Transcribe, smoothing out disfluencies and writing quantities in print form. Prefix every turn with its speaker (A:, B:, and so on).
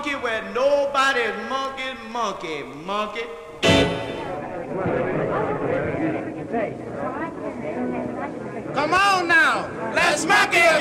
A: monkey where nobody's monkey.
B: Come on now, let's monkey